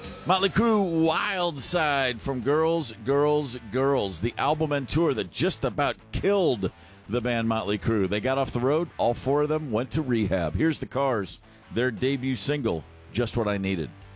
Motley Crue, Wild Side from Girls, Girls, Girls, the album and tour that just about killed the band Motley Crue. They got off the road. All four of them went to rehab. Here's the Cars, their debut single, Just What I Needed.